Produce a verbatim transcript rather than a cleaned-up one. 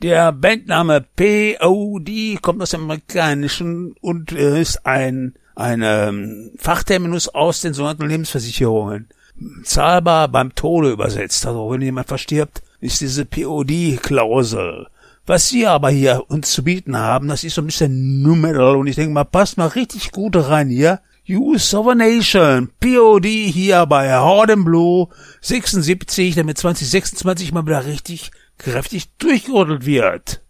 Der Bandname P O D kommt aus dem Amerikanischen und ist ein, ein ähm, Fachterminus aus den sogenannten Lebensversicherungen. Zahlbar beim Tode übersetzt. Also wenn jemand verstirbt, ist diese P O D-Klausel. Was Sie aber hier uns zu bieten haben, das ist so ein bisschen Nummeral und ich denke mal, passt mal richtig gut rein hier. Use of a Nation, P O D hier bei Hard and Blue sechsundsiebzig, damit zwanzig sechsundzwanzig mal wieder richtig kräftig durchgerüttelt wird.